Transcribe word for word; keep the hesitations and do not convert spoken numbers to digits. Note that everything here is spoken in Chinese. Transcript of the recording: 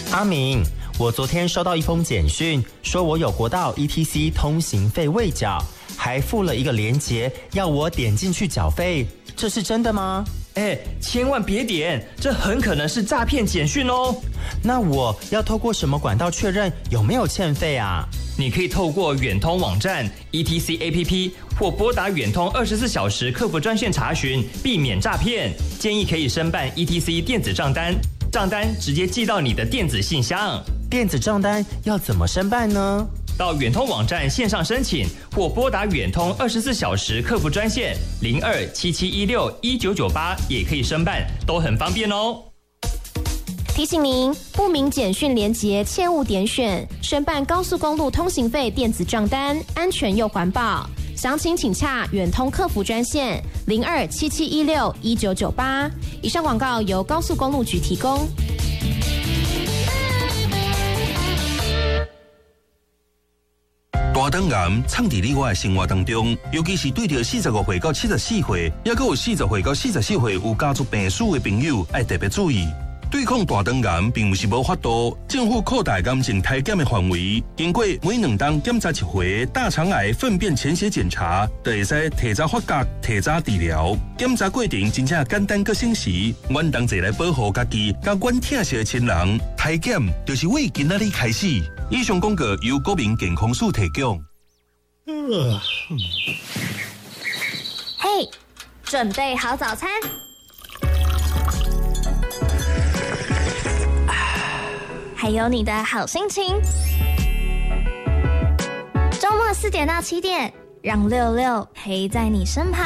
阿明，我昨天收到一封简讯，说我有国道 E T C 通行费未缴，还附了一个连结，要我点进去缴费，这是真的吗？ 哎，千万别点，这很可能是诈骗简讯哦。 那我要透过什么管道确认有没有欠费啊？ 你可以透过远通网站 E T C A P P 或拨打远通二十四小时客服专线查询，避免诈骗。建议可以申办 E T C 电子账单，账单直接寄到你的电子信箱。 电子账单要怎么申办呢？ 到远通网站线上申请，或拨打远通二十四小时客服专线零二七七一六一九九八也可以申办，都很方便哦。 提醒您，不明简讯连结切勿点选。申办高速公路通行费电子账单，安全又环保。详情请洽远通客服专线零二七七一六一九九八。以上广告由高速公路局提供。 大肠癌藏伫你我的生活当中，尤其是对着四十五岁到七十四岁，也还有四十岁到四十四岁有家族病史的朋友，要特别注意。对抗大肠癌并不是无法度，政府扩大癌症体检的范围，经过每两周检查一回大肠癌粪便潜血检查，就会使提早发觉、提早治疗。检查过程真正简单佮省时，阮同齐来保护家己，甲阮疼惜的亲人。体检就是为今仔日开始。以上广告由国民健康署提供。 嘿，准备好早餐。还有你的好心情。周末四点到七点，让六六陪在你身旁。